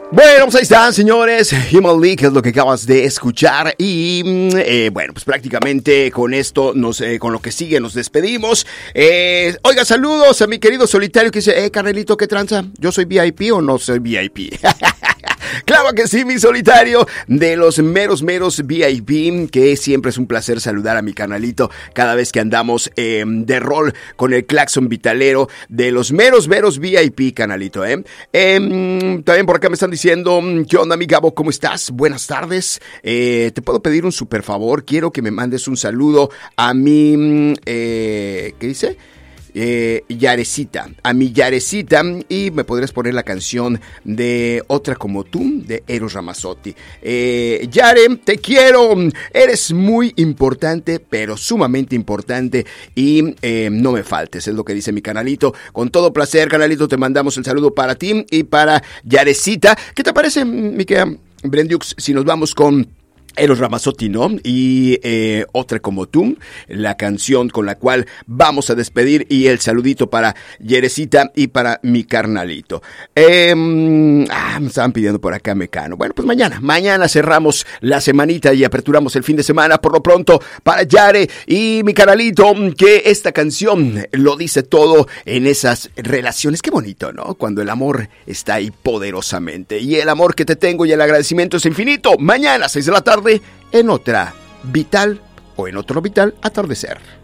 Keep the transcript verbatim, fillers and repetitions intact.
Bueno, pues ahí están, señores. Human League es lo que acabas de escuchar. Y eh, bueno, pues prácticamente con esto, nos, eh, con lo que sigue, nos despedimos. Eh, oiga, saludos a mi querido Solitario que dice: Eh, carnelito, ¿qué tranza? ¿Yo soy V I P o no soy V I P? Claro que sí, mi Solitario, de los meros, meros V I P, que siempre es un placer saludar a mi canalito cada vez que andamos eh, de rol con el claxon vitalero, de los meros, meros V I P, canalito, ¿eh? eh también por acá me están diciendo: ¿qué onda, mi Gabo? ¿Cómo estás? Buenas tardes. Eh, te puedo pedir un super favor. Quiero que me mandes un saludo a mi, eh, ¿qué dice? Eh, Yarecita, a mi Yarecita, y me podrías poner la canción de Otra como tú, de Eros Ramazzotti. Eh, Yare, te quiero, eres muy importante, pero sumamente importante, y eh, no me faltes, es lo que dice mi canalito. Con todo placer, canalito, te mandamos el saludo para ti y para Yarecita. ¿Qué te parece, mi querida Brendiux, si nos vamos con Eros Ramazzotti, ¿no? Y eh, Otra como tú, la canción con la cual vamos a despedir, y el saludito para Yerecita y para mi carnalito. Eh, ah, me estaban pidiendo por acá Mecano. Bueno, pues mañana, mañana cerramos la semanita y aperturamos el fin de semana. Por lo pronto, para Yare y mi carnalito, que esta canción lo dice todo en esas relaciones. Qué bonito, ¿no? Cuando el amor está ahí poderosamente. Y el amor que te tengo y el agradecimiento es infinito. Mañana, seis de la tarde, en otra Vital o en otro Vital Atardecer.